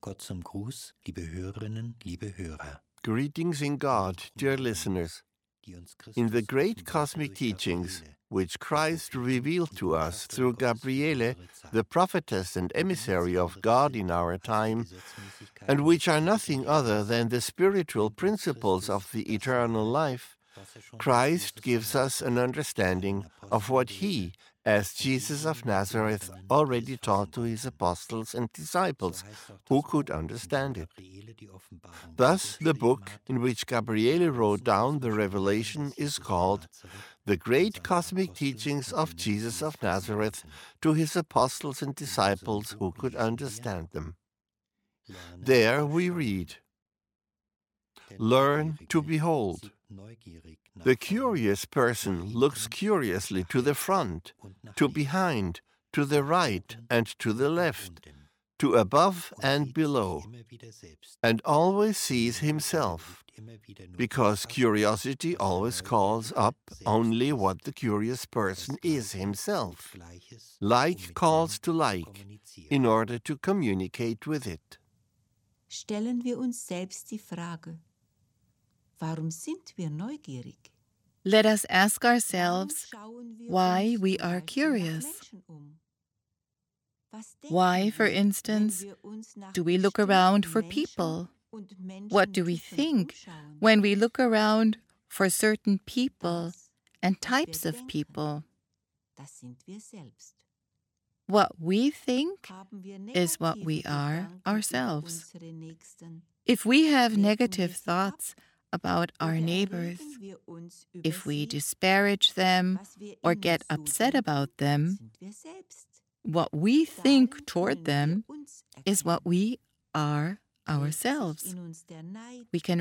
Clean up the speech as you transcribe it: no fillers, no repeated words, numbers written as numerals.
Gott zum Gruß, liebe Hörerinnen, liebe Hörer. Greetings in God, dear listeners. In the great cosmic teachings, which Christ revealed to us through Gabriele, the prophetess and emissary of God in our time, and which are nothing other than the spiritual principles of the eternal life, Christ gives us an understanding of what He, as Jesus of Nazareth, already taught to His apostles and disciples, who could understand it. Thus, the book in which Gabriele wrote down the revelation is called The Great Cosmic Teachings of Jesus of Nazareth to His apostles and disciples who could understand them. There we read, "Learn to behold. The curious person looks curiously to the front, to behind, to the right and to the left, to above and below, and always sees himself, because curiosity always calls up only what the curious person is himself. Like calls to like, in order to communicate with it." Stellen wir uns selbst die Frage, warum sind wir neugierig? Let us ask ourselves why we are curious. Why, for instance, do we look around for people? What do we think when we look around for certain people and types of people? What we think is what we are ourselves. If we have negative thoughts about our neighbors, if we disparage them or get upset about them, what we think toward them is what we are ourselves. We can